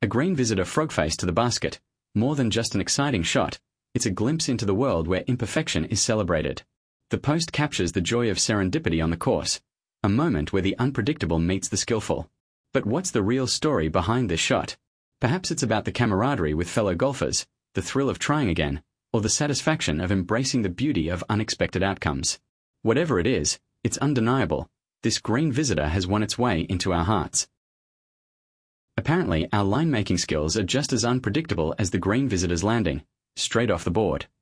A green visitor frog face to the basket. More than just an exciting shot, it's a glimpse into the world where imperfection is celebrated. The post captures the joy of serendipity on the course, a moment where the unpredictable meets the skillful. But what's the real story behind this shot? Perhaps it's about the camaraderie with fellow golfers, the thrill of trying again, or the satisfaction of embracing the beauty of unexpected outcomes. Whatever it is, it's undeniable. This green visitor has won its way into our hearts. Apparently, our line-making skills are just as unpredictable as the green visitor's landing, straight off the board.